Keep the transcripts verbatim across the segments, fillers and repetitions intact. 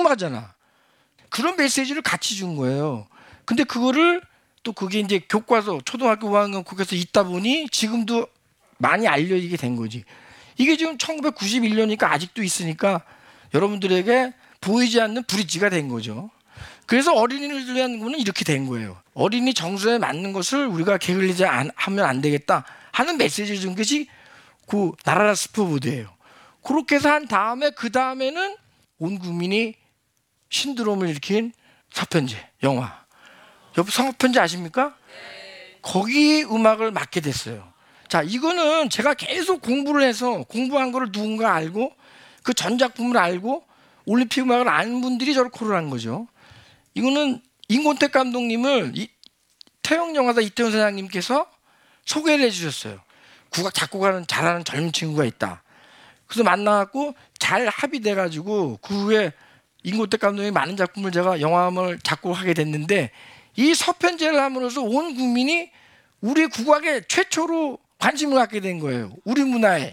필요하잖아. 그런 메시지를 같이 준 거예요. 근데 그거를 또 그게 이제 교과서 초등학교 오 학년 교과서 있다 보니 지금도 많이 알려지게 된 거지. 이게 지금 천구백구십일 년이니까 아직도 있으니까 여러분들에게 보이지 않는 브릿지가 된 거죠. 그래서 어린이를 위한 거는 이렇게 된 거예요. 어린이 정서에 맞는 것을 우리가 게을리지 안, 하면 안 되겠다 하는 메시지를 준 것이 그 나라라 스포보드예요. 그렇게 해서 한 다음에 그 다음에는 온 국민이 신드롬을 일으킨 서편제 영화. 여러분 서편제 아십니까? 네. 거기 음악을 맡게 됐어요. 자, 이거는 제가 계속 공부를 해서 공부한 거를 누군가 알고 그 전작품을 알고 올림픽 음악을 아는 분들이 저를 코를 한 거죠. 이거는 임권택 감독님을 이, 태영 영화사 이태원 사장님께서 소개를 해주셨어요. 국악 작곡하는 잘하는 젊은 친구가 있다. 그래서 만나갖고 잘 합의돼가지고 그 후에 임권택 감독님이 많은 작품을 제가 영화음을 작곡하게 됐는데 이 서편제를 함으로써 온 국민이 우리 국악에 최초로 관심을 갖게 된 거예요. 우리 문화에.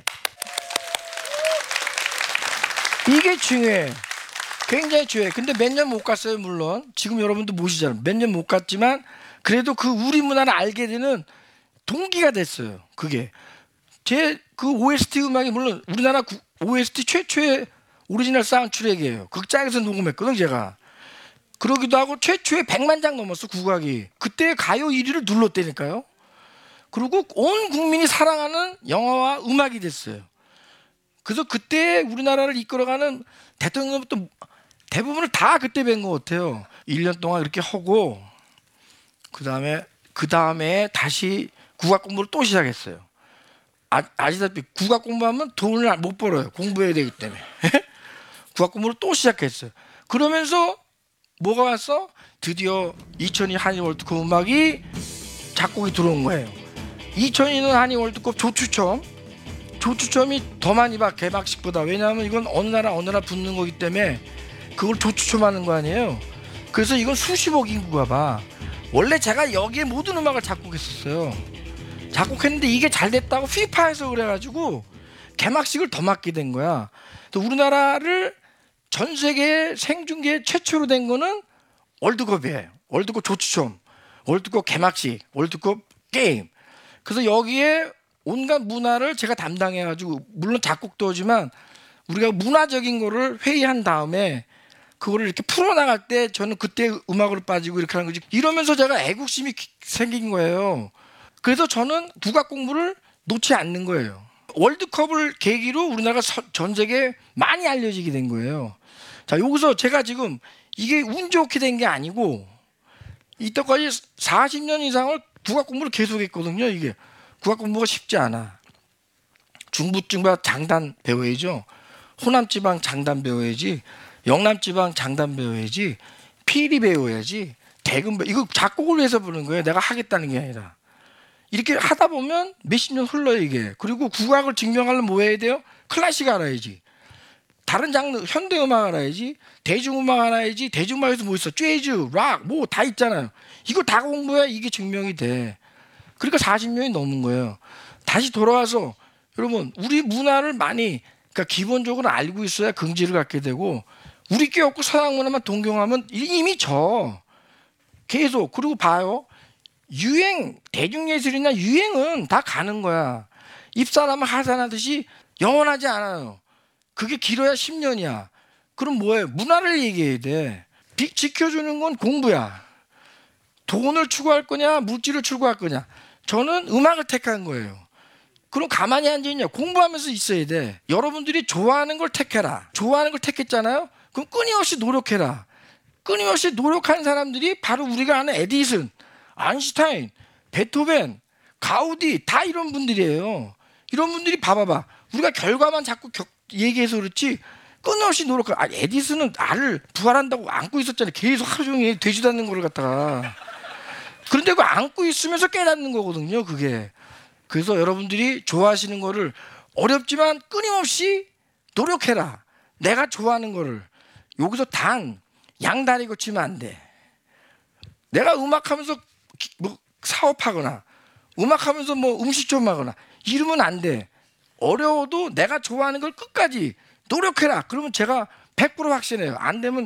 이게 중요해. 굉장히 중요해. 근데 몇 년 못 갔어요, 물론. 지금 여러분도 모시잖아요. 몇 년 못 갔지만 그래도 그 우리 문화를 알게 되는 동기가 됐어요. 그게. 제 그 오에스티 음악이 물론 우리나라 오에스티 최초의 오리지널 사운드 트랙이에요. 극장에서 녹음했거든, 제가. 그러기도 하고 최초의 백만 장 넘었어, 국악이. 그때 가요 일 위를 눌렀다니까요. 그리고 온 국민이 사랑하는 영화와 음악이 됐어요. 그래서 그때 우리나라를 이끌어가는 대통령부터 대부분을 다 그때 뵌 것 같아요. 일 년 동안 이렇게 하고 그 다음에 그 다음에 다시 국악 공부를 또 시작했어요. 아, 아시다시피 국악 공부하면 돈을 못 벌어요. 공부해야 되기 때문에. 국악 공부를 또 시작했어요. 그러면서 뭐가 왔어? 드디어 이천이 한일 월드컵 음악이 작곡이 들어온 거예요. 이천이 년 한일 월드컵 조추첨. 조추첨이 더 많이 봐, 개막식보다. 왜냐하면 이건 어느 나라 어느 나라 붙는 거기 때문에 그걸 조추첨하는 거 아니에요. 그래서 이건 수십억 인구가 봐. 원래 제가 여기에 모든 음악을 작곡했었어요. 작곡했는데 이게 잘 됐다고 피파에서 그래가지고 개막식을 더 맡게 된 거야. 또 우리나라를 전 세계 생중계 최초로 된 거는 월드컵이에요. 월드컵 조추첨, 월드컵 개막식, 월드컵 게임. 그래서 여기에 온갖 문화를 제가 담당해가지고 물론 작곡도 하지만 우리가 문화적인 거를 회의한 다음에 그거를 이렇게 풀어나갈 때 저는 그때 음악으로 빠지고 이렇게 하는 거지. 이러면서 제가 애국심이 생긴 거예요. 그래서 저는 국악 공부를 놓지 않는 거예요. 월드컵을 계기로 우리나라가 전 세계에 많이 알려지게 된 거예요. 자, 여기서 제가 지금 이게 운 좋게 된 게 아니고 이때까지 사십 년 이상을 국악 공부를 계속했거든요. 이게 국악 공부가 쉽지 않아. 중부지방 장단 배워야죠. 호남지방 장단 배워야지. 영남지방 장단 배워야지. 피리 배워야지. 대금 배워. 이거 작곡을 위해서 부르는 거예요. 내가 하겠다는 게 아니라. 이렇게 하다 보면 몇십 년 흘러요, 이게. 그리고 국악을 증명하려면 뭐 해야 돼요? 클래식 알아야지. 다른 장르, 현대음악 알아야지. 대중음악 알아야지. 대중음악에서 뭐 있어? 재즈, 락, 뭐 다 있잖아요. 이거 다 공부해야 이게 증명이 돼. 그러니까 사십 년이 넘은 거예요. 다시 돌아와서 여러분, 우리 문화를 많이, 그러니까 기본적으로 알고 있어야 긍지를 갖게 되고, 우리 게 없고 서양 문화만 동경하면 이미 져. 계속. 그리고 봐요. 유행, 대중예술이나 유행은 다 가는 거야. 입사하면 하산하듯이 영원하지 않아요. 그게 길어야 십 년이야. 그럼 뭐예요? 문화를 얘기해야 돼. 비, 지켜주는 건 공부야. 돈을 추구할 거냐, 물질을 추구할 거냐. 저는 음악을 택한 거예요. 그럼 가만히 앉아있냐? 공부하면서 있어야 돼. 여러분들이 좋아하는 걸 택해라. 좋아하는 걸 택했잖아요? 그럼 끊임없이 노력해라. 끊임없이 노력한 사람들이 바로 우리가 아는 에디슨, 아인슈타인, 베토벤, 가우디 다 이런 분들이에요. 이런 분들이 봐봐봐. 우리가 결과만 자꾸 겨, 얘기해서 그렇지 끊임없이 노력해. 아, 에디슨은 알을 부활한다고 안고 있었잖아요. 계속 하루 종일 되지도 않는 거를 갖다가. 그런데 그거 안고 있으면서 깨닫는 거거든요, 그게. 그래서 여러분들이 좋아하시는 거를 어렵지만 끊임없이 노력해라. 내가 좋아하는 거를. 여기서 단 양다리 거치면 안 돼. 내가 음악하면서 뭐 사업하거나 음악하면서 뭐 음식점 하거나 이러면 안 돼. 어려워도 내가 좋아하는 걸 끝까지 노력해라. 그러면 제가 백 퍼센트 확신해요. 안 되면